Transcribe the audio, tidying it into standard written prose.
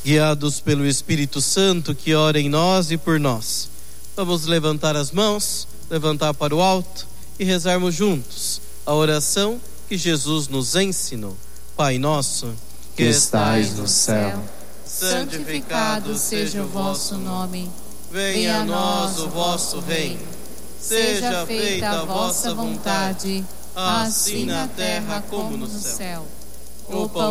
Guiados pelo Espírito Santo que ora em nós e por nós, vamos levantar as mãos, levantar para o alto e rezarmos juntos a oração que Jesus nos ensinou. Pai nosso, que estais no céu, santificado seja o vosso nome. Venha a nós o vosso reino. Seja feita a vossa vontade, assim na terra como no céu. O pão